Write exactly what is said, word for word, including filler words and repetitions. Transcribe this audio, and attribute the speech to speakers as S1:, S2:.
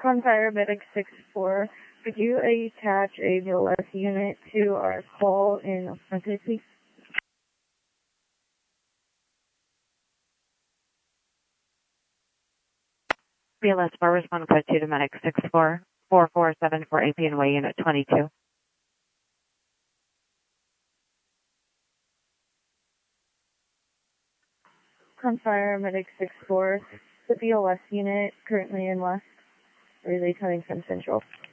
S1: Confire Medic six four, could you attach a B L S unit to our call in Frontage, please?
S2: B L S four, respond code two to Medic six four, four four seven four A P N way unit twenty-two.
S1: Confire Medic six four, the B L S unit currently in West, relay coming from Central.